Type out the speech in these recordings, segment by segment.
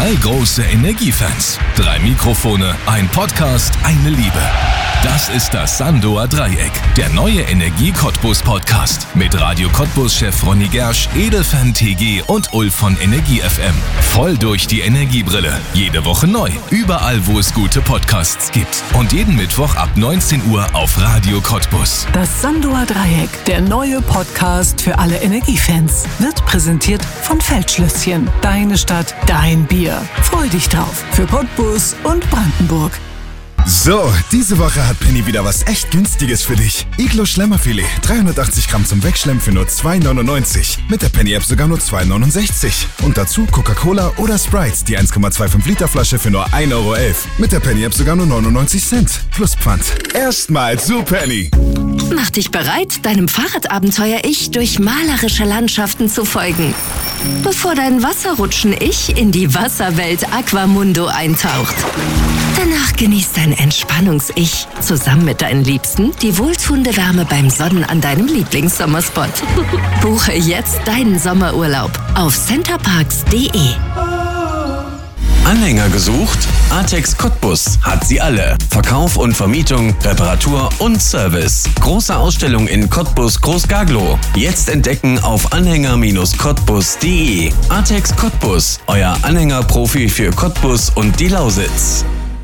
3 große Energiefans, 3 Mikrofone, ein Podcast, eine Liebe. Das ist das Sandoer Dreieck, der neue Energie-Cottbus-Podcast mit Radio Cottbus-Chef Ronny Gersch, Edelfan TG und Ulf von Energie FM. Voll durch die Energiebrille. Jede Woche neu. Überall, wo es gute Podcasts gibt. Und jeden Mittwoch ab 19 Uhr auf Radio Cottbus. Das Sandoer Dreieck, der neue Podcast für alle Energiefans, wird präsentiert von Feldschlösschen. Deine Stadt, dein Bier. Freu dich drauf. Für Cottbus und Brandenburg. So, diese Woche hat Penny wieder was echt Günstiges für dich. Iglo Schlemmerfilet, 380 Gramm zum Wegschlemmen für nur 2,99. Mit der Penny-App sogar nur 2,69. Und dazu Coca-Cola oder Sprites, die 1,25 Liter Flasche für nur 1,11 Euro. Mit der Penny-App sogar nur 99 Cent. Plus Pfand. Erstmal zu Penny. Mach dich bereit, deinem Fahrradabenteuer-Ich durch malerische Landschaften zu folgen. Bevor dein Wasserrutschen-Ich in die Wasserwelt Aquamundo eintaucht. Danach genießt dein Entspannungs-Ich zusammen mit deinen Liebsten die wohltuende Wärme beim Sonnen an deinem Lieblingssommerspot. Buche jetzt deinen Sommerurlaub auf centerparks.de. Anhänger gesucht? Artex Cottbus hat sie alle. Verkauf und Vermietung, Reparatur und Service. Große Ausstellung in Cottbus Groß-Gaglow. Jetzt entdecken auf anhänger-cottbus.de. Artex Cottbus, euer Anhängerprofi für Cottbus und die Lausitz.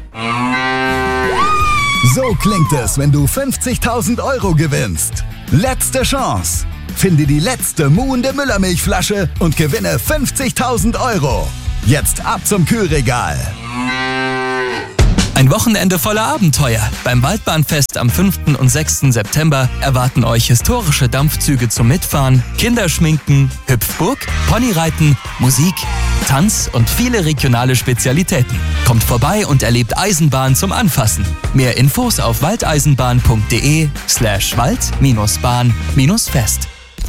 So klingt es, wenn du 50.000 Euro gewinnst. Letzte Chance. Finde die letzte muhende Müllermilchflasche und gewinne 50.000 Euro. Jetzt ab zum Kühlregal. Ein Wochenende voller Abenteuer. Beim Waldbahnfest am 5. und 6. September erwarten euch historische Dampfzüge zum Mitfahren, Kinderschminken, Hüpfburg, Ponyreiten, Musik, Tanz und viele regionale Spezialitäten. Kommt vorbei und erlebt Eisenbahn zum Anfassen. Mehr Infos auf waldeisenbahn.de/wald-bahn-fest.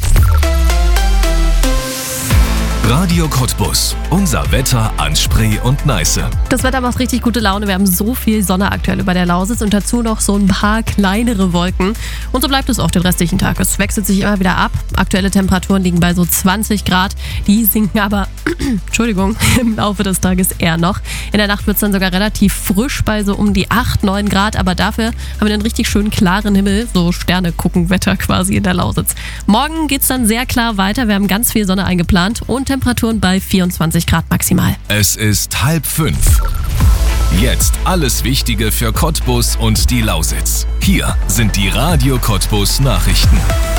Radio Cottbus. Unser Wetter an Spree und Neiße. Das Wetter macht richtig gute Laune. Wir haben so viel Sonne aktuell über der Lausitz und dazu noch so ein paar kleinere Wolken. Und so bleibt es auch den restlichen Tag. Es wechselt sich immer wieder ab. Aktuelle Temperaturen liegen bei so 20 Grad. Die sinken aber, im Laufe des Tages eher noch. In der Nacht wird es dann sogar relativ frisch bei so um die 8, 9 Grad. Aber dafür haben wir einen richtig schönen klaren Himmel. So Sterne-Gucken-Wetter quasi in der Lausitz. Morgen geht es dann sehr klar weiter. Wir haben ganz viel Sonne eingeplant und Temperaturen bei 24 Grad maximal. Es ist 4:30. Jetzt alles Wichtige für Cottbus und die Lausitz. Hier sind die Radio Cottbus Nachrichten.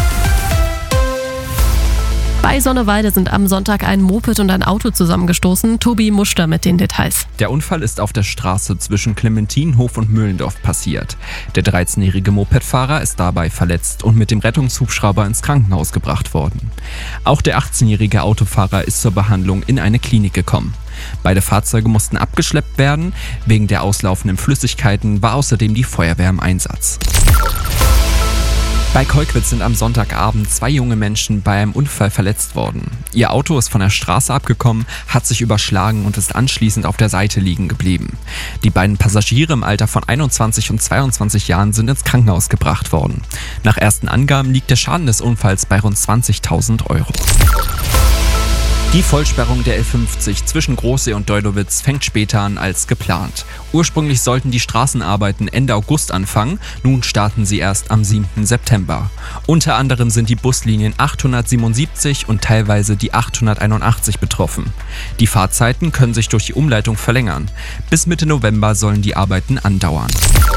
Bei Sonneweide sind am Sonntag ein Moped und ein Auto zusammengestoßen. Tobi Muster mit den Details. Der Unfall ist auf der Straße zwischen Clementinhof und Mühlendorf passiert. Der 13-jährige Mopedfahrer ist dabei verletzt und mit dem Rettungshubschrauber ins Krankenhaus gebracht worden. Auch der 18-jährige Autofahrer ist zur Behandlung in eine Klinik gekommen. Beide Fahrzeuge mussten abgeschleppt werden. Wegen der auslaufenden Flüssigkeiten war außerdem die Feuerwehr im Einsatz. Bei Kolkwitz sind am Sonntagabend 2 junge Menschen bei einem Unfall verletzt worden. Ihr Auto ist von der Straße abgekommen, hat sich überschlagen und ist anschließend auf der Seite liegen geblieben. Die beiden Passagiere im Alter von 21 und 22 Jahren sind ins Krankenhaus gebracht worden. Nach ersten Angaben liegt der Schaden des Unfalls bei rund 20.000 Euro. Die Vollsperrung der L50 zwischen Großsee und Deudowitz fängt später an als geplant. Ursprünglich sollten die Straßenarbeiten Ende August anfangen, nun starten sie erst am 7. September. Unter anderem sind die Buslinien 877 und teilweise die 881 betroffen. Die Fahrzeiten können sich durch die Umleitung verlängern. Bis Mitte November sollen die Arbeiten andauern.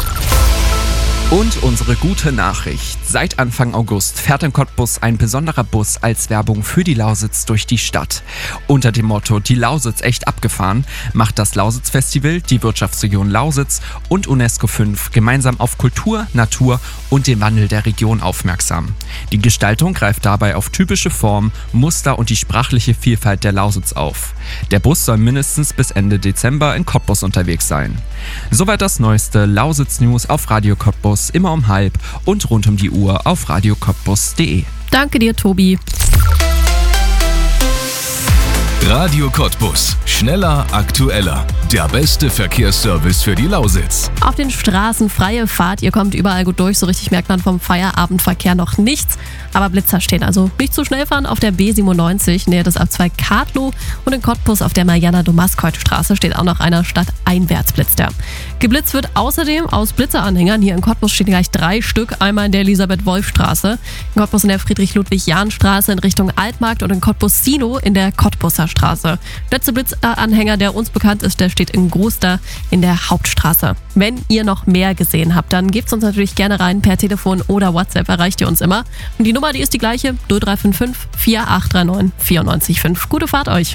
Und unsere gute Nachricht. Seit Anfang August fährt in Cottbus ein besonderer Bus als Werbung für die Lausitz durch die Stadt. Unter dem Motto "Die Lausitz echt abgefahren" macht das Lausitz-Festival, die Wirtschaftsregion Lausitz und UNESCO 5 gemeinsam auf Kultur, Natur und den Wandel der Region aufmerksam. Die Gestaltung greift dabei auf typische Formen, Muster und die sprachliche Vielfalt der Lausitz auf. Der Bus soll mindestens bis Ende Dezember in Cottbus unterwegs sein. Soweit das neueste Lausitz-News auf Radio Cottbus, immer um 12:30 und rund um die Uhr auf radiocottbus.de. Danke dir, Tobi. Radio Cottbus. Schneller, aktueller. Der beste Verkehrsservice für die Lausitz. Auf den Straßen freie Fahrt, ihr kommt überall gut durch, so richtig merkt man vom Feierabendverkehr noch nichts. Aber Blitzer stehen, also nicht zu schnell fahren. Auf der B97 nähe des A2 Kadlow und in Cottbus auf der Mariana-Domaskoit-Straße steht auch noch einer stadteinwärts blitzt er. Geblitzt wird außerdem aus Blitzeranhängern. Hier in Cottbus stehen gleich 3 Stück, einmal in der Elisabeth-Wolf-Straße, in Cottbus in der Friedrich-Ludwig-Jahn-Straße in Richtung Altmarkt und in Cottbus-Sino in der Cottbuser Straße. Der letzte Blitzanhänger, der uns bekannt ist, der steht in Großda in der Hauptstraße. Wenn ihr noch mehr gesehen habt, dann gebt uns natürlich gerne rein per Telefon oder WhatsApp, erreicht ihr uns immer. Und die Nummer, die ist die gleiche, 0355 4839 94,5. Gute Fahrt euch!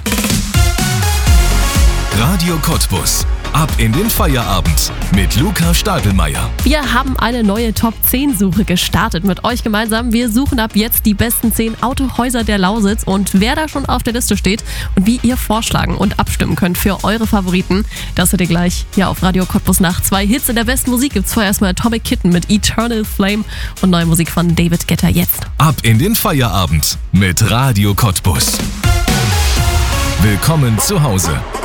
Radio Cottbus. Ab in den Feierabend mit Luca Stadelmeier. Wir haben eine neue Top-10-Suche gestartet mit euch gemeinsam. Wir suchen ab jetzt die besten 10 Autohäuser der Lausitz und wer da schon auf der Liste steht und wie ihr vorschlagen und abstimmen könnt für eure Favoriten, das seht ihr gleich hier auf Radio Cottbus. Nach 2 Hits in der besten Musik gibt's vorerst mal Atomic Kitten mit Eternal Flame und neue Musik von David Guetta jetzt. Ab in den Feierabend mit Radio Cottbus. Willkommen zu Hause.